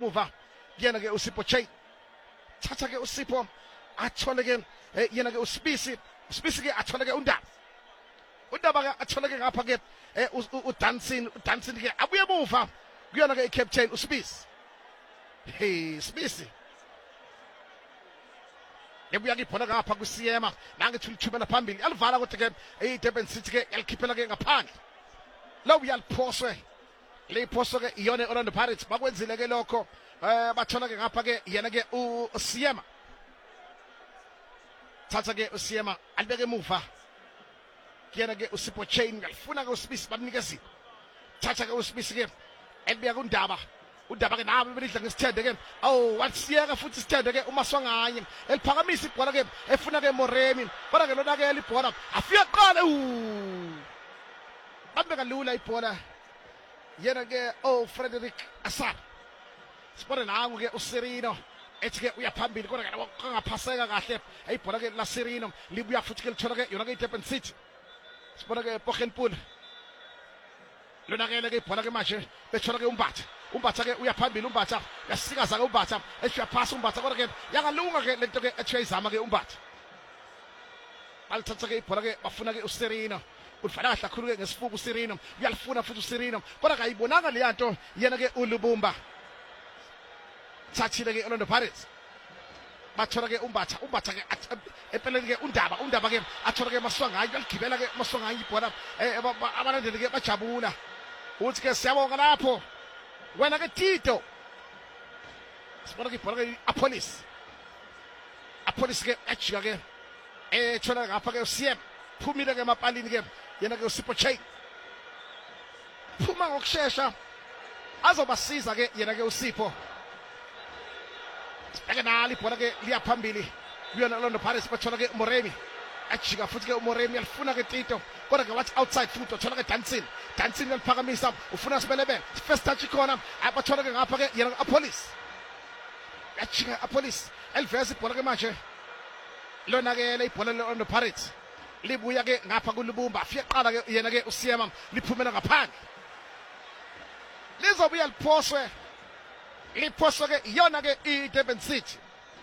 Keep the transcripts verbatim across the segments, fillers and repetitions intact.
muva yena ke uSipho Chain thatha ke uSipho athole ke yena ke uSpisi uSpisi ke athole ke uNdaba uNdaba ke athole ke ngapha ke uDancing uDancing ke abuye muva kuyona ke iCaptain uSpisi hey Spisi ebuya ke ibhola ngapha kuSiyema nangithi ulithumela phambili alivala kodwa ke iDurban City ke yalikhiphela ke ngaphandle lo uyaliphoswe leyiphoso ke iyona Orlando Pirates bakwenzile ke lokho eh bathola ke ngapha ke yena ke uSiyema thatha ke uSiyema alibeke emuva kuyena ke uSipho Chain uyalifuna ke uSpisi bamnikeza thatha ke uSpisi ke ebuya kuNdaba uNdaba ke nabe belidla ngesithende ke awu wasiyeka futhi isithende ke uMaswanganye eliphakamisa ibhola ke efuna ke Moremi kodwa ke lona ke libhola afika qala u bambe kalula ibhola yena ke oh Frederick Asar sibona nangu ke uSirino ethi ke uyaphambili kodwa ke angaphaseka kahle ibhola ke la Sirino libuya futhi ke lithola ke yona ke iDurban City sibona ke Pochenpool lona ke ke ibhola ke manje bethola ke uMbatha uMbatha ke uyaphambili uMbatha yasikaza ke uMbatha eshiya phasa uMbatha kodwa ke yakalunga ke lento ke ethi izama ke uMbatha balithatha ke ibhola ke bafuna ke uSirino ufana kahle kakhulu ke ngesifuba uSirino uyalifuna futhi uSirino kodwa kayibonanga le yanto yena ke uLubumba thathile ke Orlando Pirates bathola ke uMbatha uMbatha ke empeleni ke uNdaba uNdaba ke athola ke Maswanganye yaligibela ke Maswanganye ibhola abalandeli ke bajabula uthi ke siyabonga lapho wena ke Tito sibona ke ibhola ke aPolice aPolice ke ejika ke ethola ngapha ke uSiem phumile ke emapalini ke yena ke uSipho Chain phuma ngokusheshsha azobasiza ke yena ke uSipho sibeke nalo ibhola ke liyaphambili kuyona Orlando Pirates bathola ke Moremi ajika futhi ke uMoremi yalifuna ke Tito kodwa ke wathi outside futhi uthola ke Dancing Dancing yaliphakamisa ufuna sibelebe first touch khona abathola ke ngapha ke yena aPolice ajika aPolice eliveza ibhola ke manje lona ke le ibhola le Orlando Pirates libuya ke ngapha kuLubumba afike qala ke yena ke uSiyema liphumela ngaphandle lizobuya liphoswe liphoswe ke yona ke iDurban City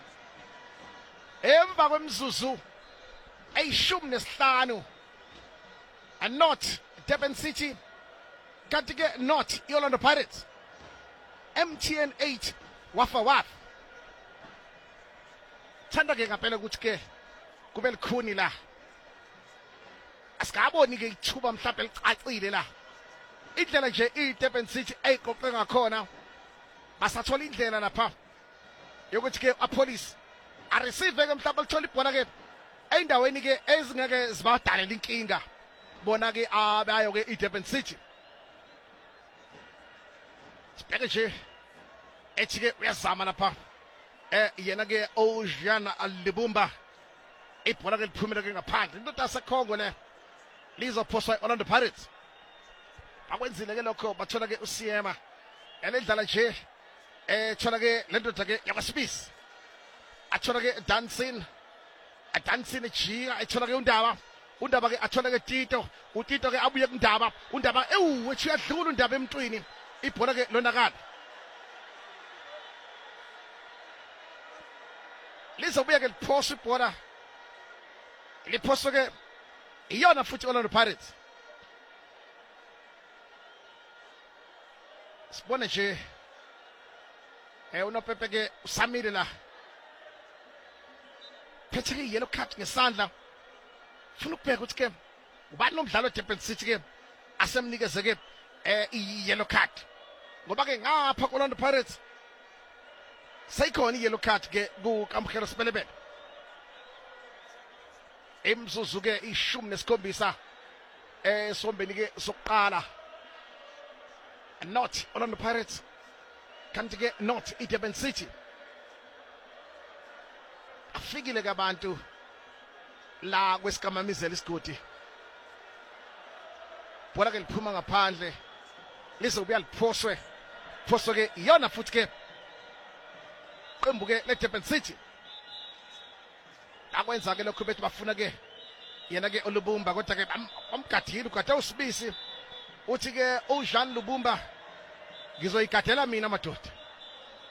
emva kwemzuzu eyishumi nesihlanu and not Durban City kanti ke not iOrlando Pirates M T N eight wafa wafa thanda ke ngempela ukuthi ke kube likhuni la asikaboni ke ithuba mhlawumbe licacile la indlela nje iDurban City ayiqoqe ngakhona basathola indlela lapha yokuthi ke aPolice a receive ke mhlawumbe lithola ibhola ke endaweni ke ezingeke zibadalela inkinga bona ke abayo ke iDurban City sibheke nje ethi ke uyazama lapha eh yena ke oJean Lebumba ibhola ke liphumela ke ngaphandle into tasekhongo le lizophoswa iOrlando Pirates akwenzile ke lokho bathola ke uSiyema elendlala nje eh thola ke lendoda ke yakwaSpisi athola ke Dancing a Dancing ejika ethola ke uNdaba uNdaba ke athola ke Tito uTito ke abuye kuNdaba uNdaba ewu ethi uyadlula uNdaba emntwini ibhola ke lonakala lizobuya ke liphoswa ibhola liphoswa ke iyona futhi Orlando Pirates sibone nje eh unopepe ke usamile la phethe ke yellow card ngesandla ufuna ukubheka ukuthi ke ubani nomdlalo eDurban City ke asemnikeze ke eh i-yellow card ngoba ke ngapha kuOrlando Pirates seyikhona i-yellow card ke kuKamkhelo Sibelebele emzuzu ke ishumi nesikhombisa eh sombeni ke sokuqala not Orlando Pirates kanti ke not iDurban City afikile ke abantu la kwesikamamizela isigodi bola ke liphuma ngaphandle lizobuya liphoswe phoswe ke iyona futhi ke qembu ke leDurban City akwenza ke lokho bethi bafuna ke yena ke uLubumba kodwa ke bamgadile ugade uSibisi uthi ke uJean Lubumba ngizoyigadela mina madoda